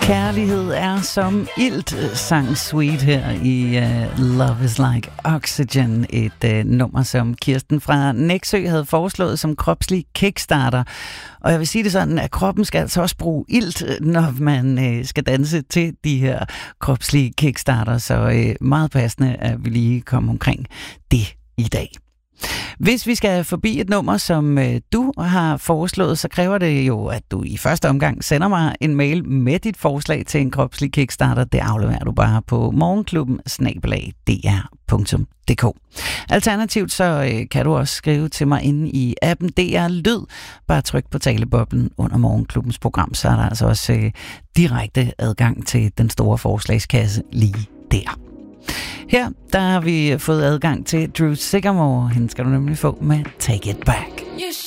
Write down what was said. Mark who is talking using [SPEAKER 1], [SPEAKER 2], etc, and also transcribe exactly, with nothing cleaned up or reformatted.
[SPEAKER 1] Kærlighed er som ilt, sang Sweet her i uh, Love is Like Oxygen. Et uh, nummer, som Kirsten fra Nexø havde foreslået som kropslig kickstarter. Og jeg vil sige det sådan, at kroppen skal altså også bruge ilt, når man uh, skal danse til de her kropslige kickstarter. Så uh, meget passende, at vi lige kommer omkring det i dag. Hvis vi skal forbi et nummer, som øh, du har foreslået, så kræver det jo, at du i første omgang sender mig en mail med dit forslag til en kropslig kickstarter. Det afleverer du bare på morgenklubben snabel-a d r punktum d k. Alternativt så øh, kan du også skrive til mig inde i appen D R Lyd. Bare tryk på taleboblen under morgenklubbens program, så er der altså også øh, direkte adgang til den store forslagskasse lige der. Her der har vi fået adgang til Drew Sigamore. Hende skal du nemlig få med Take It Back.